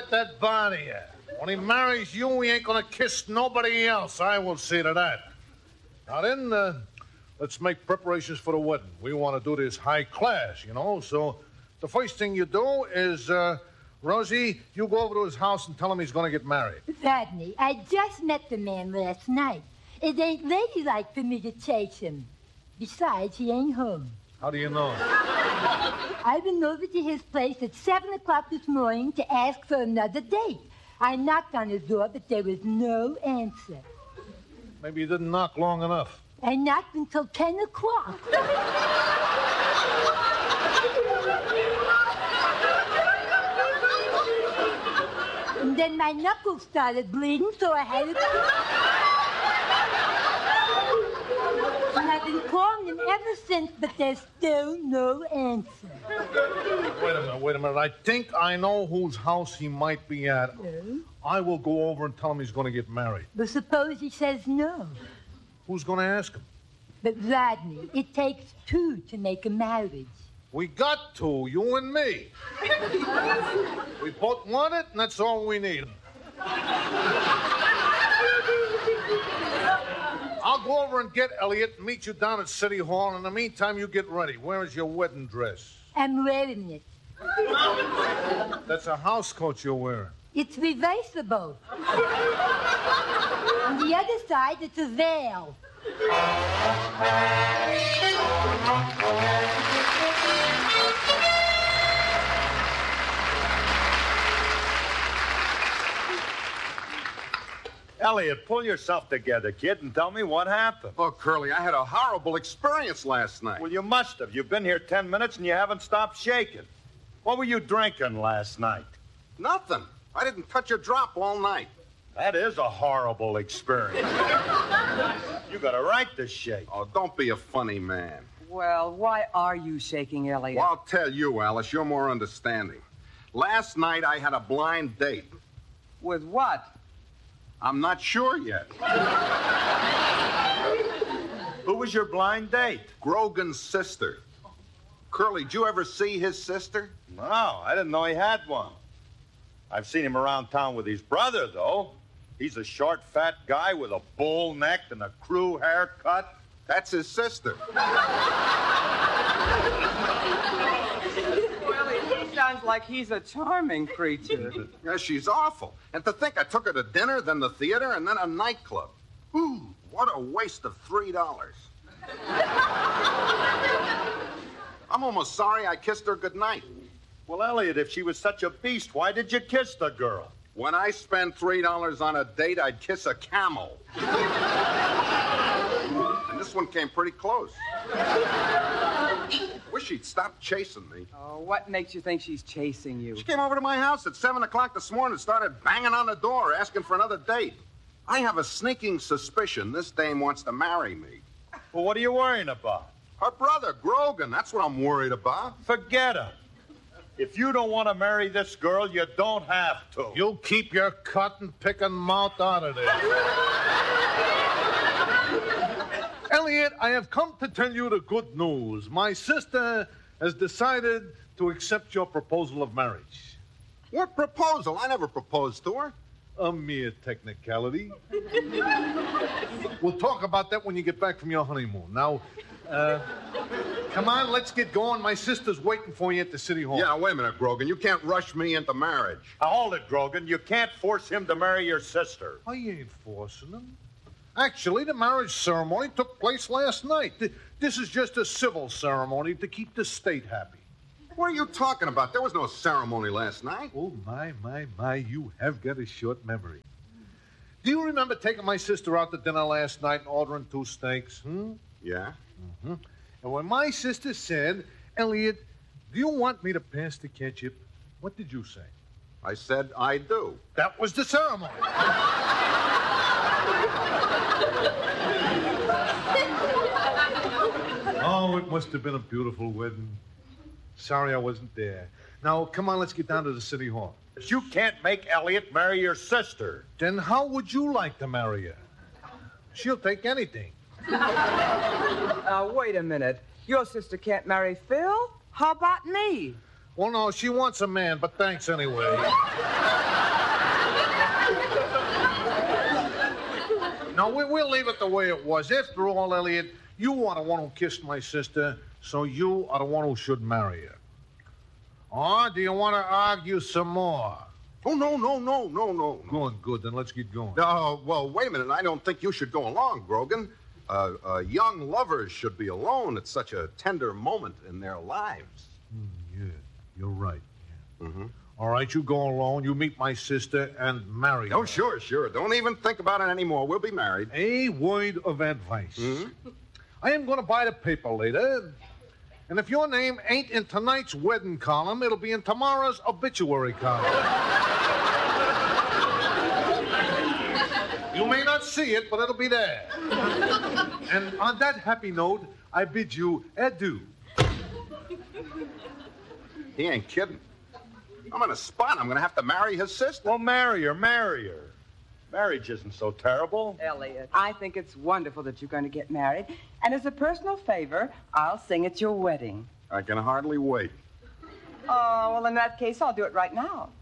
let that bother you. When he marries you, he ain't gonna kiss nobody else. I will see to that. Now then, let's make preparations for the wedding. We want to do this high class, you know. So the first thing you do is, Rosie, you go over to his house and tell him he's gonna get married. Rodney, I just met the man last night. It ain't ladylike for me to chase him. Besides, he ain't home. How do you know? I went over to his place at 7 o'clock this morning to ask for another date. I knocked on his door, but there was no answer. Maybe you didn't knock long enough. I knocked until 10 o'clock. And then my knuckles started bleeding, so I had to... And I've been calling him ever since, but there's still no answer. Wait a minute. I think I know whose house he might be at. No? I will go over and tell him he's going to get married. But suppose he says no. Who's going to ask him? But, Rodney, it takes two to make a marriage. We got two, you and me. We both want it, and that's all we need. I'll go over and get Elliot and meet you down at City Hall. In the meantime, you get ready. Where is your wedding dress? I'm wearing it. That's a house coat you're wearing. It's reversible. On the other side, it's a veil. Elliot, pull yourself together, kid, and tell me what happened. Oh, Curly, I had a horrible experience last night. Well, you must have. You've been here 10 minutes and you haven't stopped shaking. What were you drinking last night? Nothing. I didn't touch a drop all night. That is a horrible experience. You got a right to shake. Oh, don't be a funny man. Well, why are you shaking, Elliot? Well, I'll tell you, Alice, you're more understanding. Last night I had a blind date. With what? I'm not sure yet. Who was your blind date? Grogan's sister. Curly, did you ever see his sister? No, I didn't know he had one. I've seen him around town with his brother, though. He's a short, fat guy with a bull neck and a crew haircut. That's his sister. Sounds like he's a charming creature. Yeah, she's awful. And to think I took her to dinner, then the theater, and then a nightclub. Ooh, what a waste of $3. I'm almost sorry I kissed her goodnight. Well, Elliot, if she was such a beast, why did you kiss the girl? When I spend $3 on a date, I'd kiss a camel. And this one came pretty close. Wish she'd stop chasing me. Oh, what makes you think she's chasing you? She came over to my house at 7 o'clock this morning and started banging on the door, asking for another date. I have a sneaking suspicion this dame wants to marry me. Well, what are you worrying about? Her brother, Grogan, that's what I'm worried about. Forget him. If you don't want to marry this girl, you don't have to. You keep your cotton-picking mouth out of there. Elliot, I have come to tell you the good news. My sister has decided to accept your proposal of marriage. What proposal? I never proposed to her. A mere technicality. We'll talk about that when you get back from your honeymoon. Now, come on, let's get going. My sister's waiting for you at the City Hall. Yeah, wait a minute, Grogan. You can't rush me into marriage. Now, hold it, Grogan. You can't force him to marry your sister. I ain't forcing him. Actually, the marriage ceremony took place last night. This is just a civil ceremony to keep the state happy. What are you talking about? There was no ceremony last night. Oh, my, you have got a short memory. Do you remember taking my sister out to dinner last night and ordering 2 steaks? Yeah. Mm-hmm. And when my sister said, Elliot, do you want me to pass the ketchup? What did you say? I said, I do. That was the ceremony. Oh, it must have been a beautiful wedding. Sorry I wasn't there. Now, come on, let's get down to the City Hall. You can't make Elliot marry your sister. Then how would you like to marry her? She'll take anything. Wait a minute. Your sister can't marry Phil? How about me? Well, no, she wants a man, but thanks anyway. Now, we'll leave it the way it was. After all, Elliot, you are the one who kissed my sister, so you are the one who should marry her. Or do you want to argue some more? Oh, no. Good. Then let's get going. Well, wait a minute. I don't think you should go along, Grogan. Young lovers should be alone at such a tender moment in their lives. Yeah, you're right. Yeah. Mm-hmm. All right, you go alone. You meet my sister and marry her. Oh, sure. Don't even think about it anymore. We'll be married. A word of advice. Mm-hmm. I am going to buy the paper later. And if your name ain't in tonight's wedding column, it'll be in tomorrow's obituary column. You may not see it, but it'll be there. And on that happy note, I bid you adieu. He ain't kidding. I'm in a spot. I'm going to have to marry his sister. Well, marry her. Marriage isn't so terrible. Elliot, I think it's wonderful that you're going to get married. And as a personal favor, I'll sing at your wedding. I can hardly wait. Oh, well, in that case, I'll do it right now.